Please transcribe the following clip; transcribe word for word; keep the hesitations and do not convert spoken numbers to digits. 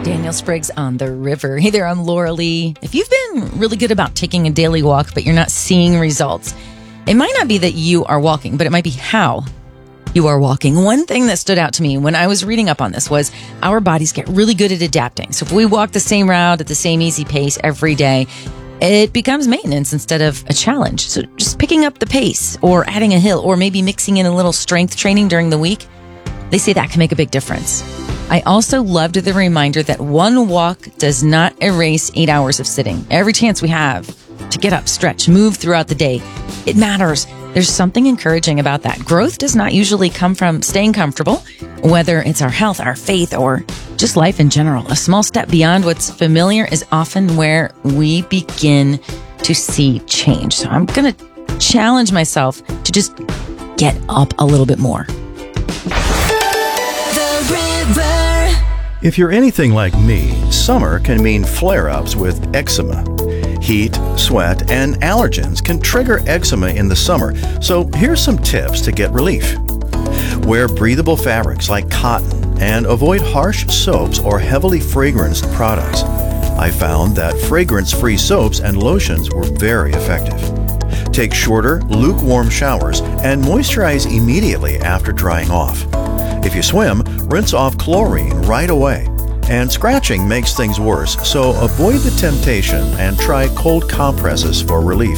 Daniel Spriggs on the river. Hey there, I'm Laura Lee. If you've been really good about taking a daily walk, but you're not seeing results, it might not be that you are walking, but it might be how you are walking. One thing that stood out to me when I was reading up on this was our bodies get really good at adapting. So if we walk the same route at the same easy pace every day, it becomes maintenance instead of a challenge. So just picking up the pace or adding a hill or maybe mixing in a little strength training during the week, they say that can make a big difference. I also loved the reminder that one walk does not erase eight hours of sitting. Every chance we have to get up, stretch, move throughout the day, it matters. There's something encouraging about that. Growth does not usually come from staying comfortable, whether it's our health, our faith, or just life in general. A small step beyond what's familiar is often where we begin to see change. So I'm going to challenge myself to just get up a little bit more. If you're anything like me, summer can mean flare-ups with eczema. Heat, sweat, and allergens can trigger eczema in the summer, so here's some tips to get relief. Wear breathable fabrics like cotton and avoid harsh soaps or heavily fragranced products. I found that fragrance-free soaps and lotions were very effective. Take shorter, lukewarm showers and moisturize immediately after drying off. If you swim, rinse off chlorine right away. And scratching makes things worse, so avoid the temptation and try cold compresses for relief.